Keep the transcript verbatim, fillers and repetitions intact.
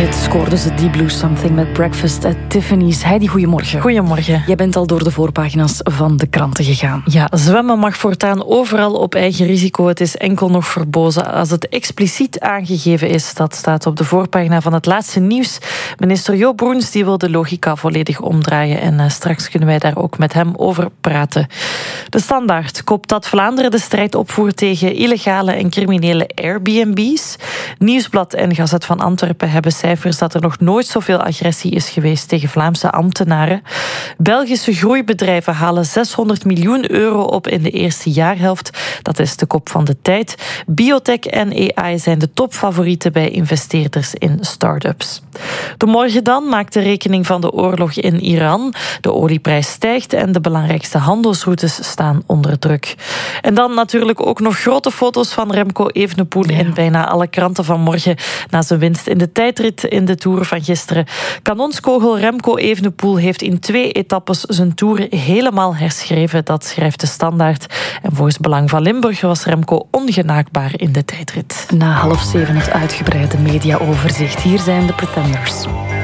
tijdrit scoorde ze Deep Blue Something met Breakfast at Tiffany's. Heidi, goedemorgen. Goedemorgen. Jij bent al door de voorpagina's van de kranten gegaan. Ja, zwemmen mag voortaan overal op eigen risico. Het is enkel nog verboden als het expliciet aangegeven is. Dat staat op de voorpagina van het laatste nieuws. Minister Jo Broens die wil de logica volledig omdraaien. En uh, straks kunnen wij daar ook met hem over praten. De Standaard koopt dat Vlaanderen de strijd opvoert tegen illegale en criminele Airbnb's. Nieuwsblad en Gazet van Antwerpen hebben cijfers dat er nog nooit zoveel agressie is geweest tegen Vlaamse ambtenaren. Belgische groeibedrijven halen zeshonderd miljoen euro op in de eerste jaarhelft. Dat is de kop van de Tijd. Biotech en A I zijn de topfavorieten bij investeerders in start-ups. De Morgen dan maakt de rekening van de oorlog in Iran. De olieprijs stijgt en de belangrijkste handelsroutes staan onder druk. En dan natuurlijk ook nog grote foto's van Remco Evenepoel ja. in bijna alle kranten vanmorgen. Na zijn winst in de tijdrit in de Tour van gisteren. Kanonskogel Remco Evenepoel heeft in twee etappes zijn Tour helemaal herschreven. Dat schrijft de Standaard. En volgens Belang van Limburg was Remco ongenaakbaar in de tijdrit. Na half zeven het uitgebreide mediaoverzicht. Hier zijn de Pretenders.